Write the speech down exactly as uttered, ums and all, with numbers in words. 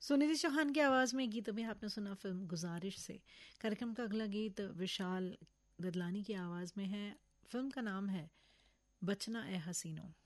सुनिधि चौहान की आवाज में गीत अभी आपने सुना फिल्म गुजारिश से। कार्यक्रम का अगला गीत विशाल ददलानी की आवाज में है। फिल्म का नाम है बचना ए हसीनों।